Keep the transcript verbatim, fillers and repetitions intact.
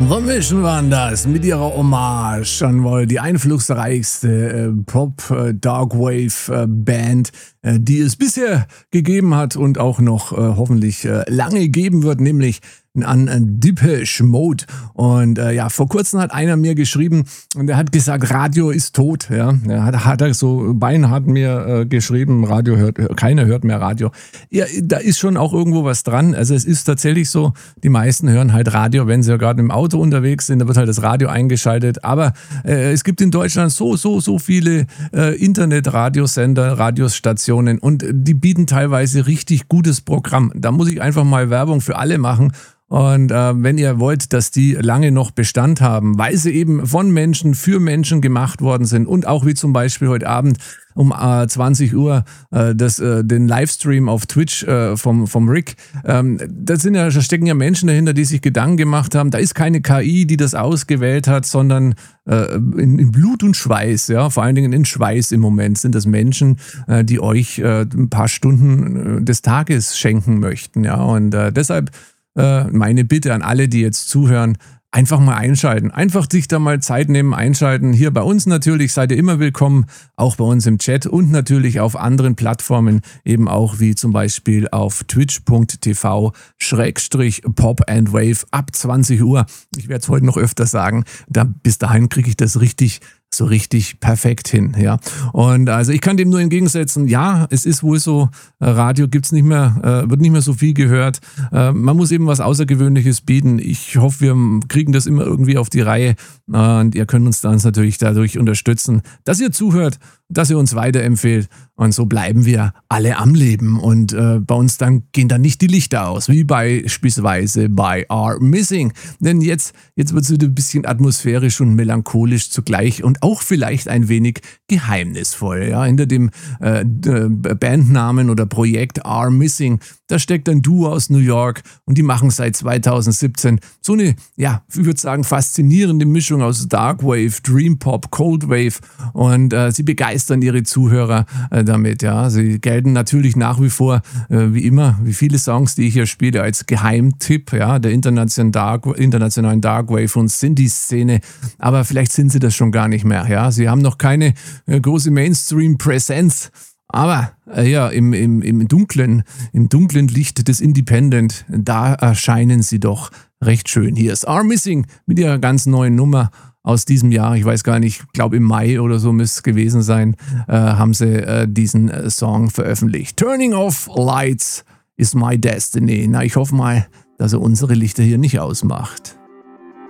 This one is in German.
The Mission waren das mit ihrer Hommage an wohl die einflussreichste äh, Pop-Darkwave-Band, äh, die es bisher gegeben hat und auch noch äh, hoffentlich äh, lange geben wird, nämlich an Depeche Mode. Und äh, ja, vor kurzem hat einer mir geschrieben und er hat gesagt, Radio ist tot. Ja, er hat, hat er so beinhart mir äh, geschrieben, Radio hört, keiner hört mehr Radio. Ja, da ist schon auch irgendwo was dran. Also es ist tatsächlich so, die meisten hören halt Radio, wenn sie ja gerade im Auto unterwegs sind, da wird halt das Radio eingeschaltet. Aber äh, es gibt in Deutschland so, so, so viele äh, Internet-Radiosender, Radiostationen und die bieten teilweise richtig gutes Programm. Da muss ich einfach mal Werbung für alle machen. Und äh, wenn ihr wollt, dass die lange noch Bestand haben, weil sie eben von Menschen für Menschen gemacht worden sind und auch wie zum Beispiel heute Abend um äh, zwanzig Uhr äh, das, äh, den Livestream auf Twitch äh, vom, vom Rick, ähm, da, sind ja, da stecken ja Menschen dahinter, die sich Gedanken gemacht haben. Da ist keine K I, die das ausgewählt hat, sondern äh, in, in Blut und Schweiß, ja, vor allen Dingen in Schweiß im Moment sind das Menschen, äh, die euch äh, ein paar Stunden äh, des Tages schenken möchten, ja, und äh, deshalb meine Bitte an alle, die jetzt zuhören, einfach mal einschalten. Einfach sich da mal Zeit nehmen, einschalten. Hier bei uns natürlich seid ihr immer willkommen, auch bei uns im Chat und natürlich auf anderen Plattformen, eben auch wie zum Beispiel auf twitch.tv schrägstrich pop and wave ab zwanzig Uhr. Ich werde es heute noch öfter sagen. Da, bis dahin kriege ich das richtig so richtig perfekt hin, ja. Und also ich kann dem nur entgegensetzen, ja, es ist wohl so, Radio gibt's nicht mehr, äh, wird nicht mehr so viel gehört. Äh, man muss eben was Außergewöhnliches bieten. Ich hoffe, wir kriegen das immer irgendwie auf die Reihe äh, und ihr könnt uns dann natürlich dadurch unterstützen, dass ihr zuhört, dass ihr uns weiterempfehlt und so bleiben wir alle am Leben und äh, bei uns dann gehen dann nicht die Lichter aus, wie beispielsweise bei Are Missing. Denn jetzt, jetzt wird es wieder ein bisschen atmosphärisch und melancholisch zugleich und auch vielleicht ein wenig geheimnisvoll. Ja? Hinter dem äh, Bandnamen oder Projekt Are Missing, da steckt ein Duo aus New York und die machen seit zweitausendsiebzehn so eine, ja, ich würde sagen, faszinierende Mischung aus Darkwave, Dreampop, Coldwave und äh, sie begeistern ihre Zuhörer äh, damit. Ja, sie gelten natürlich nach wie vor, äh, wie immer, wie viele Songs, die ich hier spiele, als Geheimtipp, ja, der internationalen, Dark, internationalen Darkwave und Synthie-Szene. Aber vielleicht sind sie das schon gar nicht mehr. Ja, sie haben noch keine äh, große Mainstream-Präsenz. Aber äh, ja, im, im, im, dunklen, im dunklen Licht des Independent, da erscheinen sie doch recht schön. Hier ist Are Missing mit ihrer ganz neuen Nummer aus diesem Jahr. Ich weiß gar nicht, ich glaube im Mai oder so müsste es gewesen sein, äh, haben sie äh, diesen äh, Song veröffentlicht. Turning off lights is my destiny. Na, ich hoffe mal, dass er unsere Lichter hier nicht ausmacht.